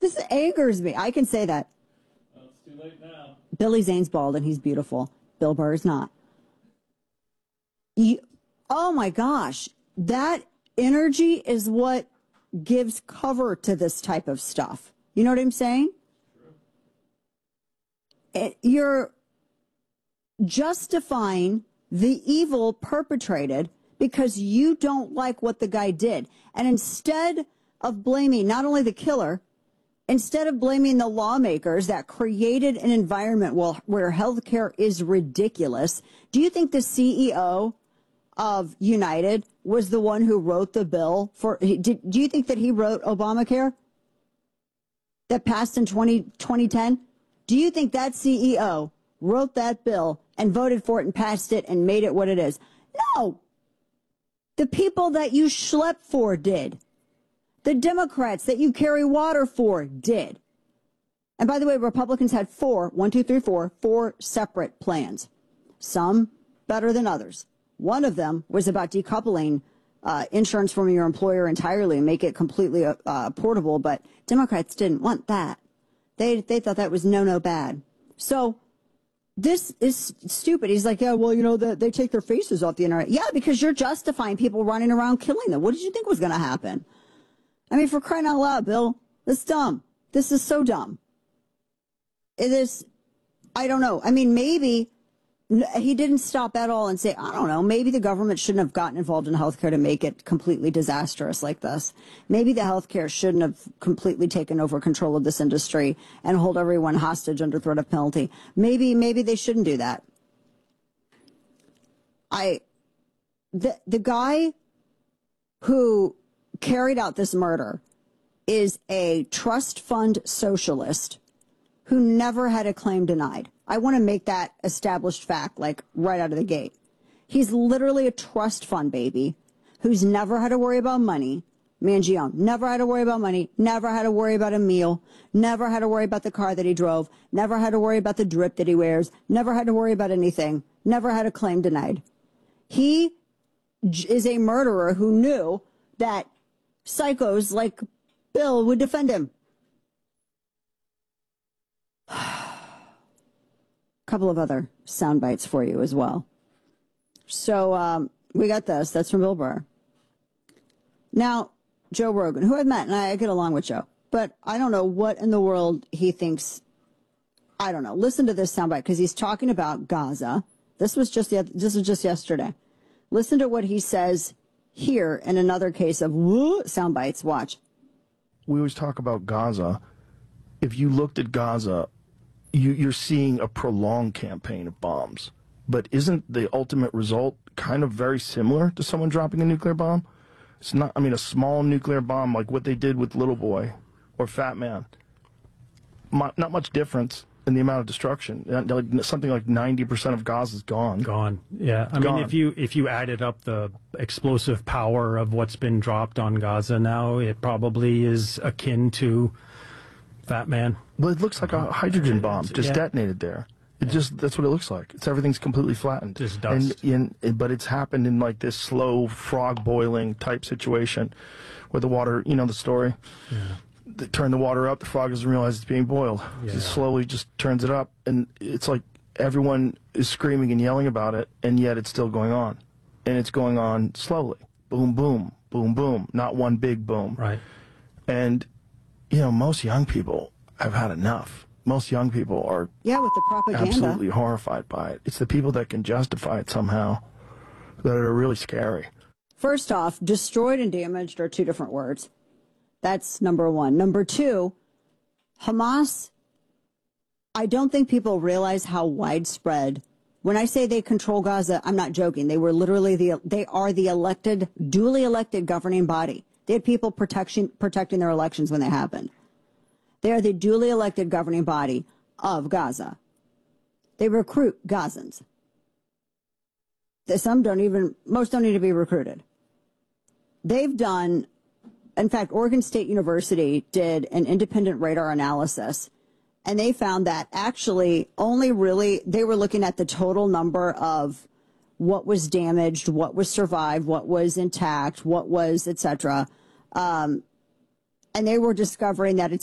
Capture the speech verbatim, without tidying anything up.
This angers me. I can say that. Well, it's too late now. Billy Zane's bald and he's beautiful. Bill Burr is not. You, oh my gosh. That energy is what gives cover to this type of stuff. You know what I'm saying? It, you're justifying the evil perpetrated because you don't like what the guy did. And instead of blaming not only the killer, instead of blaming the lawmakers that created an environment where, where healthcare is ridiculous, do you think the C E O of United was the one who wrote the bill for, did, do you think that he wrote Obamacare that passed in twenty ten? Do you think that C E O wrote that bill and voted for it and passed it and made it what it is? No. The people that you schlep for did. The Democrats that you carry water for did. And by the way, Republicans had four, one, two, three, four, four separate plans. Some better than others. One of them was about decoupling uh, insurance from your employer entirely and make it completely uh, portable, but Democrats didn't want that. They they thought that was no-no bad. So this is stupid. He's like, yeah, well, you know, the, they take their faces off the internet. Yeah, because you're justifying people running around killing them. What did you think was going to happen? I mean, for crying out loud, Bill, that's dumb. This is so dumb. It is, I don't know. I mean, maybe he didn't stop at all and say, I don't know, maybe the government shouldn't have gotten involved in healthcare to make it completely disastrous like this. Maybe the healthcare shouldn't have completely taken over control of this industry and hold everyone hostage under threat of penalty. Maybe, maybe they shouldn't do that. I, the, the guy who carried out this murder is a trust fund socialist who never had a claim denied. I want to make that established fact, like, right out of the gate. He's literally a trust fund baby who's never had to worry about money. Mangione never had to worry about money, never had to worry about a meal, never had to worry about the car that he drove, never had to worry about the drip that he wears, never had to worry about anything, never had a claim denied. He is a murderer who knew that psychos like Bill would defend him. Couple of other sound bites for you as well. So um, we got this. That's from Bill Burr. Now, Joe Rogan, who I've met, and I get along with Joe, but I don't know what in the world he thinks. I don't know. Listen to this soundbite because he's talking about Gaza. This was just this was just yesterday. Listen to what he says here in another case of woo sound bites. Watch. We always talk about Gaza. If you looked at Gaza, you, you're seeing a prolonged campaign of bombs. But isn't the ultimate result kind of very similar to someone dropping a nuclear bomb? It's not, I mean, a small nuclear bomb like what they did with Little Boy or Fat Man. Not much difference in the amount of destruction. Something like ninety percent of Gaza is gone. Gone. Yeah. I gone. mean, if you if you added up the explosive power of what's been dropped on Gaza now, it probably is akin to Fat Man. Well, it looks like a hydrogen bomb just yeah. detonated there. It just, that's what it looks like. It's everything's completely flattened. Just dust. And, and, but it's happened in like this slow frog boiling type situation where the water, you know the story? Yeah. They turn the water up, the frog doesn't realize it's being boiled. Yeah. It slowly just turns it up, and it's like everyone is screaming and yelling about it, and yet it's still going on. And it's going on slowly. Boom, boom, boom, boom. Not one big boom. Right. And, you know, most young people have had enough. Most young people are yeah, with the propaganda. Absolutely horrified by it. It's the people that can justify it somehow that are really scary. First off, destroyed and damaged are two different words. That's number one. Number two, Hamas, I don't think people realize how widespread. When I say they control Gaza, I'm not joking. They were literally the, they are the elected, duly elected governing body. They had people protection, protecting their elections when they happened. They are the duly elected governing body of Gaza. They recruit Gazans. Some don't even, most don't need to be recruited. They've done, in fact, Oregon State University did an independent radar analysis, and they found that actually only really, they were looking at the total number of what was damaged, what was survived, what was intact, what was, et cetera. Um, and they were discovering that it's